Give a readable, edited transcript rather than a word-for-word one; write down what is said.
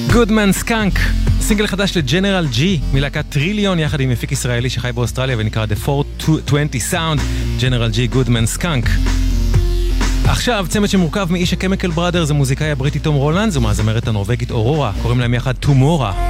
גודמן סקאנק, סינגל חדש לג'נרל ג'י מלהקת טריליון יחד עם מפיק ישראלי שחי באוסטרליה ונקרא The 420 Sound. ג'נרל ג'י, גודמן סקאנק. עכשיו צמד שמורכב מאיש הקמיקל בראדרס, המוזיקאי הבריטי תום רולנד, זו מהזמרת הנורווגית אורורה, קוראים להם יחד טומורה.